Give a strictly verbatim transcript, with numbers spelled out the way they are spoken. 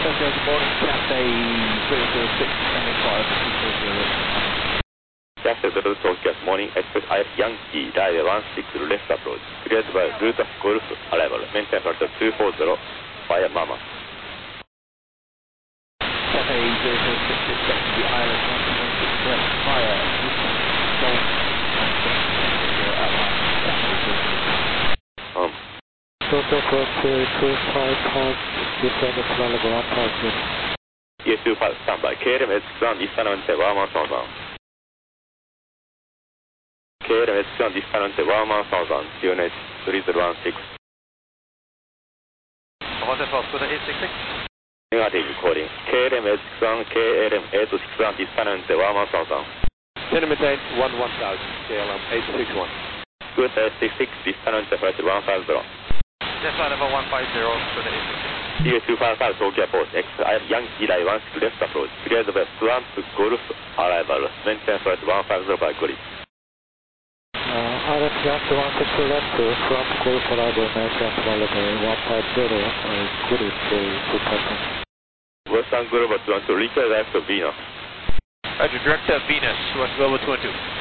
Tokyo, good morning, Cathay zero zero six, standing five, two four zero. Cathay zero zero six, morning, Express I F Yankee, dial one six, left approach, cleared by route of Golf arrival, maintain flight two four zero, via Mama. Cathay zero zero six, expect the island one seven six left, via Golf, and outline, Cathay zero zero six. Um. Tokyo Frontier two five five, descend the flight ground target. E S two five, standby, K L M S one, distante one one thousand. K L M S one, distante one one thousand, D N S three zero one six. Roger, Passport eight six six. Negative calling, K L M S one, K L M eight six one, distante one one thousand. Ten maintain one one thousand, K L M eight six one. Good eight six six, distante flight one five zero. Yes, I level one five zero, for the eight six six. D S two five five, Tokyo Port, X I F Yankee, line one six, left approach, cleared by Swamp Golf arrival, maintain flight one five zero by grid. Uh, R F Yankee one six left, Swamp Golf arrival, maintain flight one five zero, uh, grid two percent. Western Global two one two, reach direct to Venus. Roger, direct to Venus, West Global two one two.